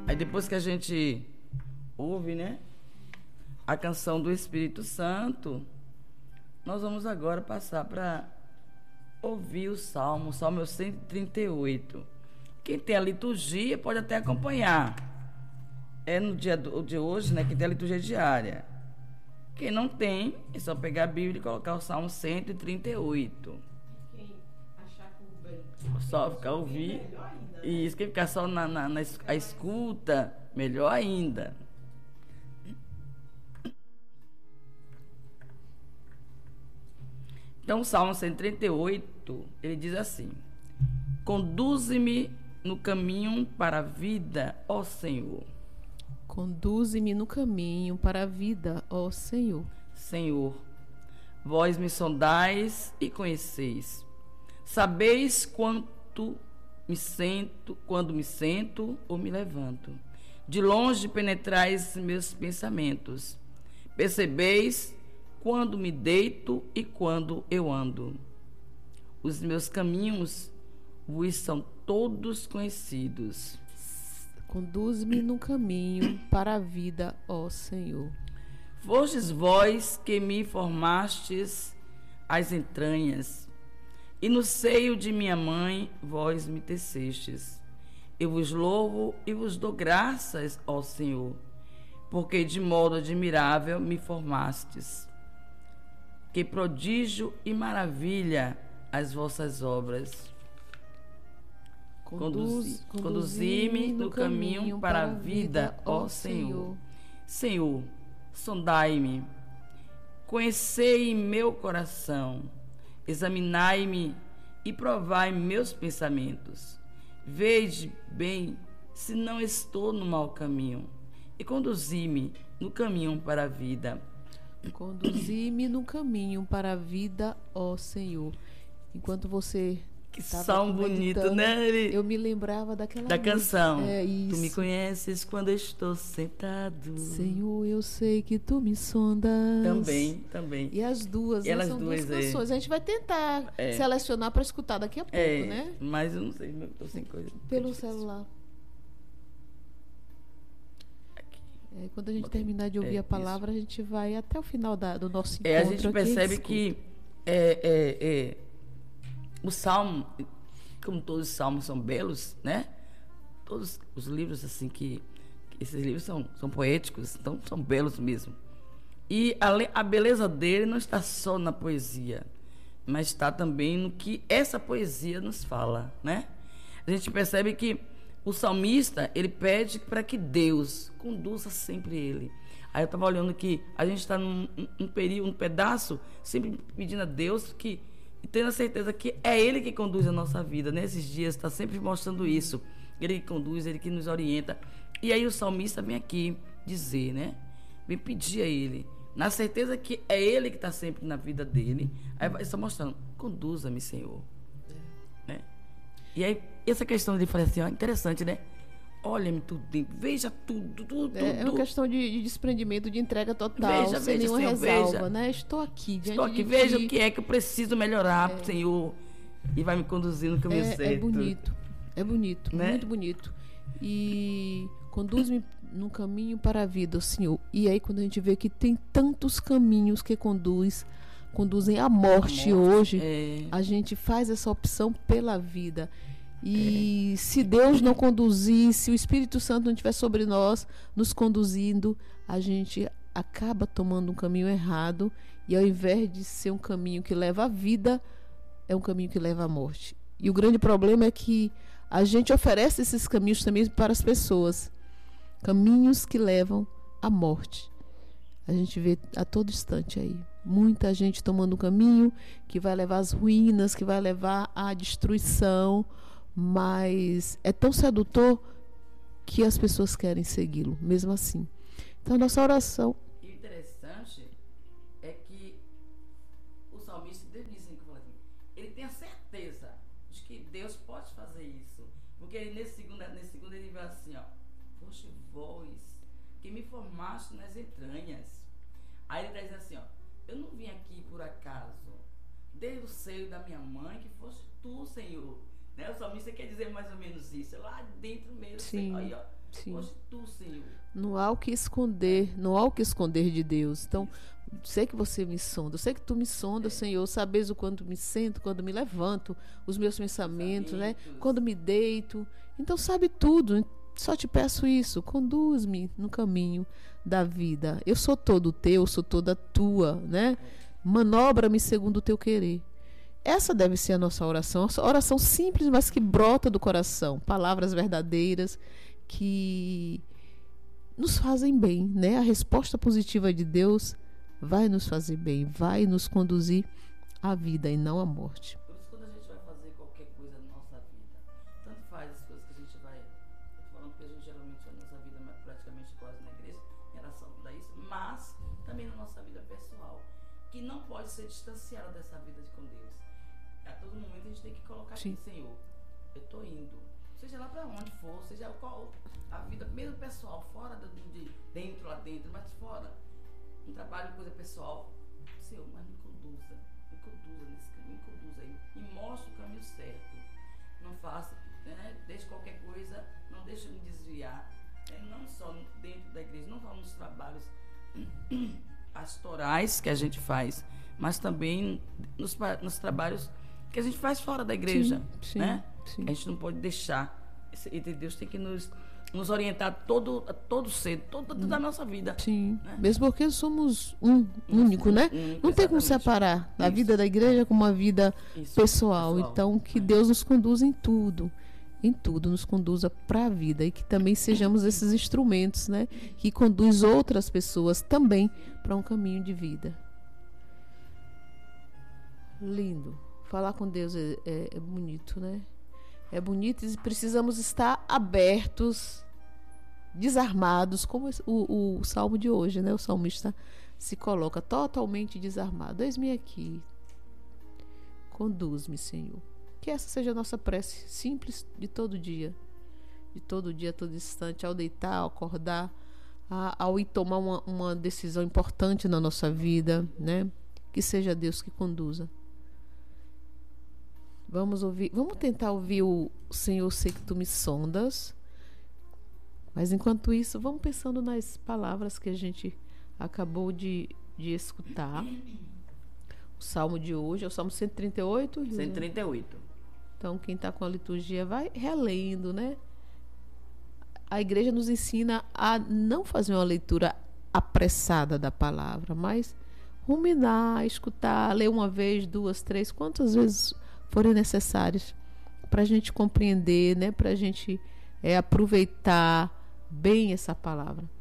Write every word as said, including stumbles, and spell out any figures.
Aí depois que a gente ouve, né, a canção do Espírito Santo, nós vamos agora passar para ouvir o Salmo, o Salmo cento e trinta e oito. Quem tem a liturgia pode até acompanhar. É no dia do, de hoje, né, que tem a liturgia diária. Quem não tem, é só pegar a Bíblia e colocar o Salmo cento e trinta e oito. Quem achar com o bem. Só ficar ouvir. E isso, quem ficar só na, na, na a escuta, melhor ainda. Então, o Salmo cento e trinta e oito, ele diz assim: conduze-me no caminho para a vida, ó Senhor. Conduze-me no caminho para a vida, ó Senhor. Senhor, vós me sondais e conheceis. Sabeis quanto me sento, quando me sento ou me levanto. De longe penetrais meus pensamentos. Percebeis quando me deito e quando eu ando. Os meus caminhos vos são todos conhecidos. Conduz-me no caminho para a vida, ó Senhor. Fostes vós que me formastes as entranhas, e no seio de minha mãe vós me tecestes. Eu vos louvo e vos dou graças, ó Senhor, porque de modo admirável me formastes. Que prodígio e maravilha as vossas obras. Conduzi, conduzi-me no caminho para a vida, ó Senhor. Senhor, sondai-me, conhecei meu coração, examinai-me e provai meus pensamentos. Vede bem se não estou no mau caminho, e conduzi-me no caminho para a vida. Conduzi-me no caminho para a vida, ó Senhor. Enquanto você que salmo bonito, né? Ele... Eu me lembrava daquela da música. Canção. É, tu me conheces quando estou sentado. Senhor, eu sei que tu me sondas. Também, também. E as duas, e né? Elas São duas, duas canções. É. A gente vai tentar é. selecionar para escutar daqui a pouco, é, né? Mas eu não sei, eu tô sem coisa. Pelo celular. Aqui. É, quando a gente Botei. terminar de ouvir é, a palavra, isso. a gente vai até o final da, do nosso encontro. É, a gente percebe que é, é, é, o Salmo, como todos os salmos são belos, né? Todos os livros, assim, que, que esses livros são, são poéticos, então são belos mesmo. E a, a beleza dele não está só na poesia, mas está também no que essa poesia nos fala, né? A gente percebe que o salmista, ele pede para que Deus conduza sempre ele. Aí eu estava olhando que a gente está num um período, um pedaço, sempre pedindo a Deus que, e tendo a certeza que é Ele que conduz a nossa vida. Nesses dias está sempre mostrando isso. Ele que conduz, Ele que nos orienta. E aí o salmista vem aqui dizer, né? Vem pedir a Ele, na certeza que é Ele que está sempre na vida dele. Aí vai só mostrando, conduza-me, Senhor. É. Né? E aí, essa questão de falar assim, ó, interessante, né? Olha-me tudo, veja tudo, tudo, é, tudo. É uma questão de, de desprendimento, de entrega total, veja, sem veja, nenhuma Senhor, ressalva, veja. né? Estou aqui, diante Estou aqui, de veja ti. o que é que eu preciso melhorar, é. Senhor, e vai me conduzir no caminho é, certo. É bonito, é bonito, né? Muito bonito. E conduz-me no caminho para a vida, Senhor. E aí, quando a gente vê que tem tantos caminhos que conduz, conduzem à morte, a morte hoje, é. a gente faz essa opção pela vida. E é. se Deus não conduzir, se o Espírito Santo não estiver sobre nós, nos conduzindo, a gente acaba tomando um caminho errado, e ao invés de ser um caminho que leva à vida, é um caminho que leva à morte. E o grande problema é que a gente oferece esses caminhos também para as pessoas, caminhos que levam à morte. A gente vê a todo instante aí muita gente tomando um caminho que vai levar às ruínas, que vai levar à destruição, mas é tão sedutor que as pessoas querem segui-lo, mesmo assim. Então, nossa oração... E o interessante é que o salmista, desde assim, que eu falei assim, ele tem a certeza de que Deus pode fazer isso, porque ele, nesse, segundo, nesse segundo ele vai assim, ó, poxa, vós que me formaste nas entranhas. Aí ele diz assim, ó, eu não vim aqui por acaso, desde o seio da minha mãe, que fosse tu, Senhor. Né? O salmista quer dizer mais ou menos isso, é lá dentro mesmo. Sim. Aí, ó, Sim. Foste tu, Senhor. Não há o que esconder, não há o que esconder de Deus. Então, sei que você me sonda, sei que tu me sondas, é. Senhor, sabes o quando me sento, quando me levanto, os meus pensamentos, né? Quando me deito. Então, sabe tudo. Só te peço isso, conduz-me no caminho da vida. Eu sou todo teu, sou toda tua, né? Manobra-me segundo o teu querer. Essa deve ser a nossa oração, a oração simples, mas que brota do coração, palavras verdadeiras que nos fazem bem, né? A resposta positiva de Deus vai nos fazer bem, vai nos conduzir à vida e não à morte. Por isso, quando a gente vai fazer qualquer coisa na nossa vida, tanto faz as coisas que a gente vai, eu tô falando que a gente geralmente faz na nossa vida praticamente quase na igreja, em relação a isso, mas também na nossa vida pessoal, que não pode ser distanciada dessa vida com Deus. A todo momento a gente tem que colocar Sim. aqui, Senhor, eu estou indo, seja lá para onde for, seja qual a vida, mesmo pessoal, fora do, de dentro, lá dentro, mas fora, um trabalho, coisa pessoal, Senhor, mas me conduza, me conduza nesse caminho, me conduza aí, me mostra o caminho certo, não faça, né, deixe qualquer coisa, não deixe me desviar, né, não só dentro da igreja, não só nos trabalhos pastorais que a gente faz, mas também nos, nos trabalhos que a gente faz fora da igreja, sim, né? Sim. A gente não pode deixar, e Deus tem que nos, nos orientar todo, todo cedo, toda, toda a nossa vida. Sim, né? Mesmo porque somos um único, né? Único, não tem como separar a vida da igreja com uma vida Isso, pessoal. pessoal. Então, que é. Deus nos conduza em tudo, em tudo, nos conduza para a vida e que também sejamos esses instrumentos, né? Que conduz outras pessoas também para um caminho de vida. Lindo. Falar com Deus é, é, é bonito, né? É bonito e precisamos estar abertos, desarmados, como o, o salmo de hoje, né? O salmista se coloca totalmente desarmado. Eis-me aqui. Conduz-me, Senhor. Que essa seja a nossa prece simples de todo dia. De todo dia, todo instante, ao deitar, ao acordar, a, ao ir tomar uma, uma decisão importante na nossa vida, né? Que seja Deus que conduza. Vamos ouvir, vamos tentar ouvir o Senhor, sei que tu me sondas. Mas enquanto isso, vamos pensando nas palavras que a gente acabou de, de escutar. O salmo de hoje é o salmo cento e trinta e oito. cento e trinta e oito. Então, quem está com a liturgia vai relendo, né? A igreja nos ensina a não fazer uma leitura apressada da palavra, mas ruminar, escutar, ler uma vez, duas, três, quantas vezes forem necessários para a gente compreender, né? Para a gente é, aproveitar bem essa palavra.